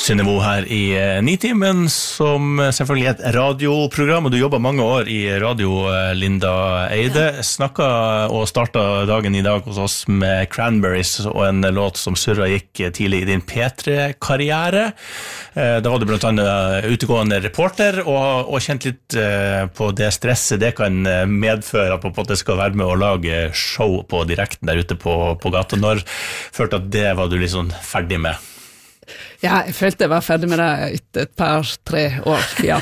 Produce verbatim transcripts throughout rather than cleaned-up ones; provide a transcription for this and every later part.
Synnøve her i Nitimen, som selvfølgelig er et radioprogram, og du jobber mange år i radio, Linda Eide. Snakket og startet dagen i dag hos oss med Cranberries og en låt som surret gikk tidlig i din P tre-karriere. Da var du blant annet utegående reporter, og, og kjent litt på det stresset det kan medføre at man på en måte skal være med å lage show på direkten der ute på, på gata. Når følte at det var du liksom ferdig med? Ja, jeg følte jeg var ferdig med det etter et par, tre år, ja.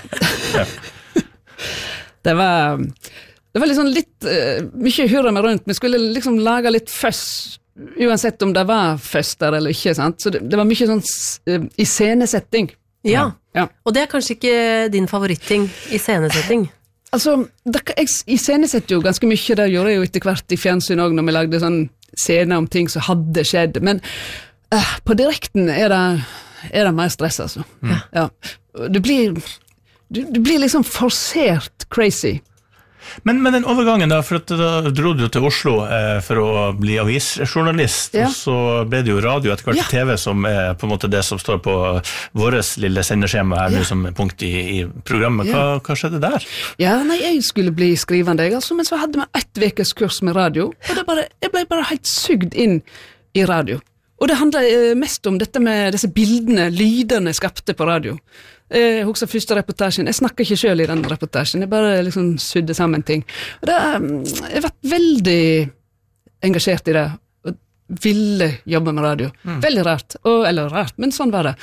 det var det var liksom litt uh, mye hurra med rundt. Vi skulle liksom lage litt føss, uansett om det var føss der eller ikke, sant? Så det, det var mye sånn uh, iscenesetting. Ja. ja, og det er kanskje ikke din favoritting, iscenesetting? Altså, det, jeg iscenesetter jo ganske mye, det gjorde jeg jo etter hvert i fjernsyn også, når vi lagde sånn scener om ting som hadde skjedd, men uh, på direkten er det er det mer stress, altså. Mm. Ja. Du blir, du, du blir liksom forsert crazy. Men, men den overgangen da, for at da dro du til Oslo eh, for å bli avisjournalist, ja. Og så ble det jo radio etter hvert ja. T V som er på en måte det som står på våres lille sendeskjema her ja. Nå som punkt i, i programmet. Hva, ja. Hva skjedde der? Ja, nei, jeg skulle bli skrivende, altså, men så hadde vi ett vekes kurs med radio, og det bare, jeg ble bare helt sugd inn i radio. Og det handler mest om dette med disse bildene, lydene skapte på radio. Jeg husker første reportasjen, jeg snakker ikke selv i den reportasjen, jeg bare liksom sydde sammen ting. Og det, jeg var veldig engasjert i det, og ville jobbe med radio. Mm. Veldig rart, og, eller rart, men sånn var det.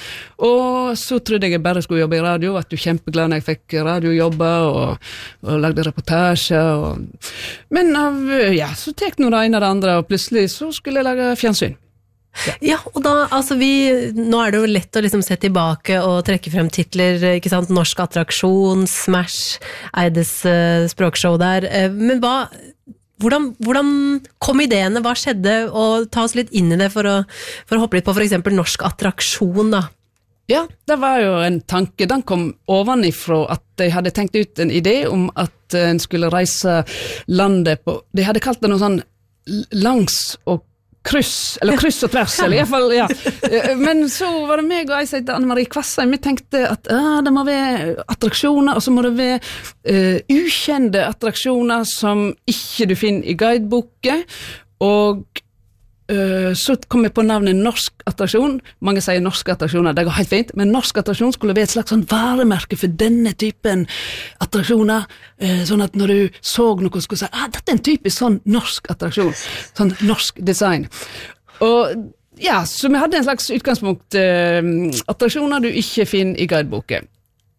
Og så trodde jeg jeg bare skulle jobbe i radio, at du kjempeglad når jeg fikk radiojobber, og, og lagde reportasjer. Og, men av, ja, så tek noe det ene og det andre, og plutselig så skulle jeg lage fjernsyn. Ja. ja, og da, altså vi, nå er det jo lett å liksom se tilbake og trekke frem titler, ikke sant, Norsk Attraksjon, Smash, Eides uh, språkshow der, uh, men hva, hvordan, hvordan kom ideene, hva skjedde, og ta oss litt inn i det for å, for å hoppe litt på for eksempel Norsk Attraksjon da? Ja, det var jo en tanke, den kom ovenifra at de hadde tenkt ut en idé om at en skulle reise landet på, de hadde kalt det noe sånn langs og kryss, eller kryss og tvers, eller i hvert fall, ja. Men så var det meg og jeg sier til Anne-Marie Kvassheim, vi tenkte at ah, det må være attraksjoner, og så må det være uh, ukjente attraksjoner som ikke du finner i guideboken, og uh, så kom jeg på navnet Norsk Attraksjon. Mange sier norske attraksjoner, det går helt fint, men Norsk Attraksjon skulle være et slags sånn varemerke for denne typen attraksjoner, uh, sånn at når du så noe skulle si, ah, dette er en typisk sånn norsk attraksjon, sånn norsk design. Og ja, så vi hadde en slags utgangspunkt, uh, attraksjoner du ikke finner i guideboken.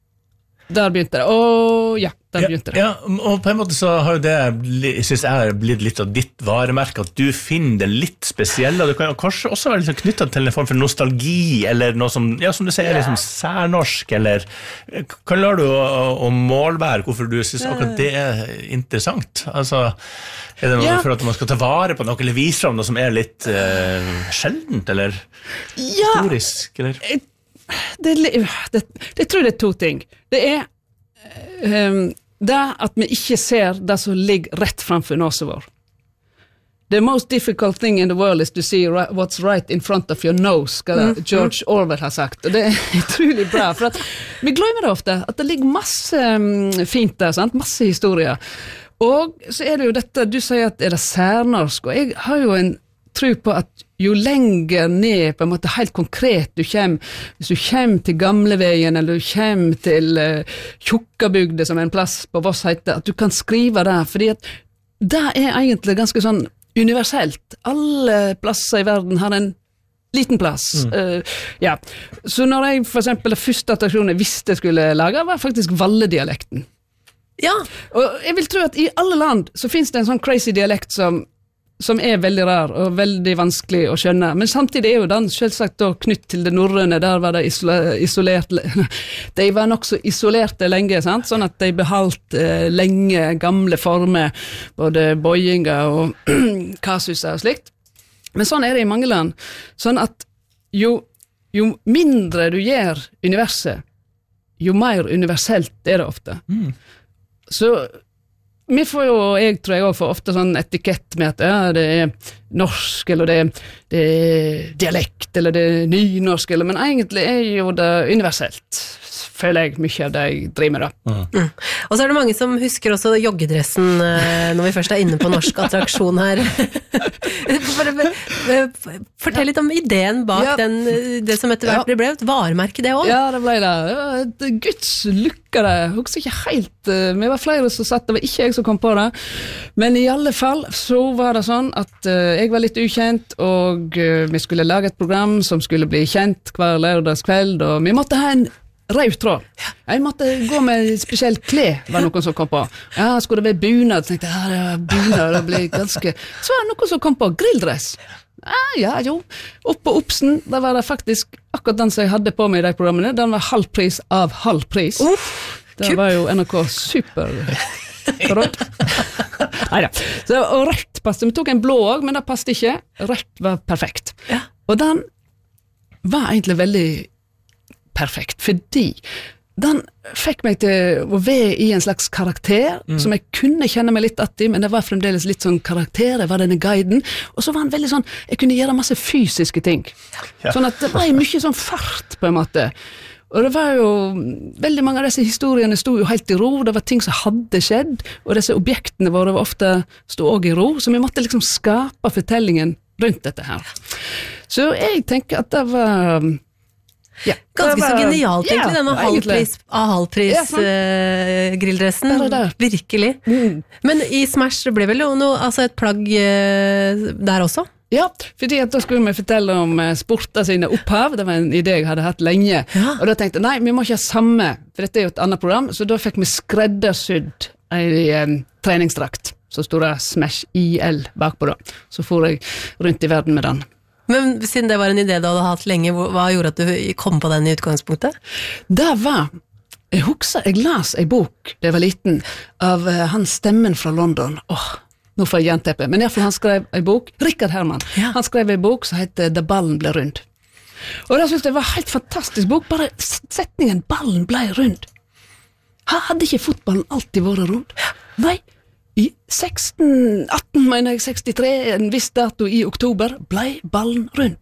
Der begynte det, og ja, der begynte det. Ja, ja, og på en måte så har jo det, jeg synes jeg har blitt litt av ditt varemerke, at du finner det litt spesielle, og det kan kanskje også være liksom knyttet til en form for nostalgi, eller noe som, ja, som du sier, liksom særnorsk, eller kan lære du å, å målbære hvorfor du synes akkurat det er interessant? Altså, er det noe ja. For at man skal ta vare på noe, eller vise fram noe som er litt uh, sjeldent, eller ja. Historisk, eller? Det, det, det tror jeg det er to ting. Det er um, det at vi ikke ser det som ligger rett framfor nåsen vår. The most difficult thing in the world is to see right, what's right in front of your nose, skal mm. George Orwell har sagt. Og det er utrolig bra, for at vi glemmer det ofte, at det ligger masse um, fint der, sant? Masse historier. Og så er det jo dette, du sier at er det særnorsk, og jeg har jo en tro på at jo lenger ned, på en måte helt konkret du kommer, hvis du kommer til Gamleveien, eller du kommer til uh, Tjukkabygde, som er en plass på Voss heter, at du kan skrive det, fordi at det er egentlig ganske sånn universelt. Alle plasser i verden har en liten plass. Mm. Uh, ja. Så når jeg for eksempel, det første attraksjonen jeg visste jeg skulle lage, var faktisk Valle-dialekten. Ja. Og jeg vil tro at i alle land så finnes det en sånn crazy dialekt som som er veldig rar og veldig vanskelig å skjønne. Men samtidig er jo den selvsagt da knytt til det norrøne, der var det isolert, de var nok så isolerte lenge, sant? Sånn at de beholdt eh, lenge gamle former, både bøyinger og kasuser og slikt. Men sånn er det i mange land. Sånn at jo, jo mindre du gjør universet, jo mer universelt er det ofte. Mm. Så vi får jo, jeg tror jeg også får ofte sånn etikett med at ja, det er norsk, eller det er, det er dialekt, eller det er nynorsk, eller, men egentlig er jo det universelt, føler jeg mye av det jeg driver med da. Mm. Mm. Og så er det mange som husker også joggedressen når vi først er inne på norsk attraksjon her. Fortell litt om ideen bak ja. den, det som etter hvert ble et varemerke det også. Ja, det ble det. Det var et Guds lykke det. Jeg husker ikke helt, vi var flere som satt, det var ikke jeg som kom på det. Men i alle fall så var det sånn at jeg var litt ukjent, og vi skulle lage et program som skulle bli kjent hver lørdagskveld, og vi måtte ha en rød tråd. Jeg måtte gå med spesielt kle, var noen som kom på. Ja, skulle det være bunad? Så tenkte jeg, ja, det var bunad, det ble ganske... Så var det noen som kom på grilldress. Ja, ja, jo. Opp på Opsen, da var det faktisk akkurat den som jeg hadde på meg i de programmene, den var halv pris av halv pris. Uh, det var jo N R K super råd. Neida. Så, og rødt passet. Vi tok en blå også, men det passet ikke. Rødt var perfekt. Ja. Og den var egentlig veldig perfekt, fordi den fikk meg til å være i en slags karakter, mm. som jeg kunne kjenne meg litt att i, men det var fremdeles litt sånn karakter, jeg var denne guiden, og så var han veldig sånn, jeg kunne gjøre masse fysiske ting, ja. Sånn at det var mye sånn fart på en måte, og det var jo, veldig mange av disse historiene stod jo helt i ro, det var ting som hadde skjedd, og disse objektene våre var ofte stod også i ro, så vi måtte liksom skape fortellingen rundt dette her. Så jeg tenker at det var... Ja, ganske var, så genialt egentlig, ja, denne halvpris, av halvpris ja, uh, grilldressen, det det. Virkelig. Mm. Men i Smash ble vel jo noe, altså et plagg uh, der også? Ja, fordi at da skulle vi fortelle om uh, sporter sine opphav, det var en idé jeg hadde hatt lenge, ja. Og da tenkte jeg, nei, vi må ikke ha samme, for dette er jo et annet program, så da fikk vi skreddersydd en um, treningsdrakt, så stod det Smash I L bakpå da, så for jeg rundt i verden med den. Men siden det var en idé du hadde hatt lenge, hva gjorde at du kom på den i utgangspunktet? Det var, jeg husker, jeg las en bok da jeg var liten, av uh, hans stemmen fra London. Åh, nå får jeg jernteppe. Men i hvert fall han skrev en bok, Richard Herman, ja. Han skrev en bok som heter Da ballen ble rund. Og det synes jeg var en helt fantastisk bok, bare setningen ballen ble rund. Hadde ikke fotballen alltid vært rund? Nei. I seksten atten, mener jeg, sekstitre, en viss dato i oktober, ble ballen rund.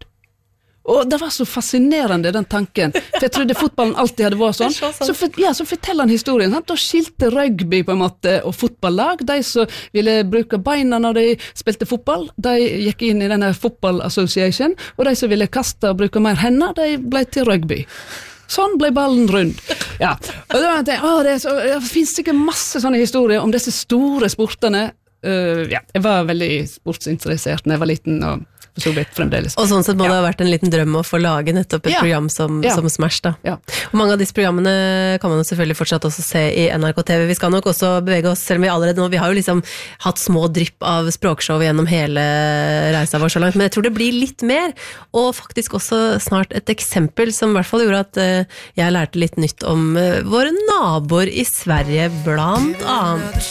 Og det var så fascinerende, den tanken. For jeg trodde fotballen alltid hadde vært sånn. Så, for, ja, så forteller han historien. Sant? Da skilte rugby på en måte og fotballag. De som ville bruke beina når de spilte fotball, de gikk inn i denne Football Association. Og de som ville kaste og bruke mer hender, de ble til rugby. Sånn ble ballen rund. Ja. Og da tenkte jeg, å, det, så, det finnes sikkert masse sånne historier om disse store sportene. Uh, ja, jeg var veldig sportsinteressert når jeg var liten, og så vidt fremdeles. Og sånn sett må ja. det ha vært en liten drøm å få lage nettopp et ja. program som, ja. som Smash da. Ja. Og mange av disse programmene kan man jo selvfølgelig fortsatt også se i N R K T V. Vi skal nok også bevege oss, selv om vi allerede nå, vi har jo liksom hatt små drypp av språkshow gjennom hele reisa vår så langt, men jeg tror det blir litt mer, og faktisk også snart et eksempel som i hvert fall gjorde at uh, jeg lærte litt nytt om uh, våre naboer i Sverige, blant annet.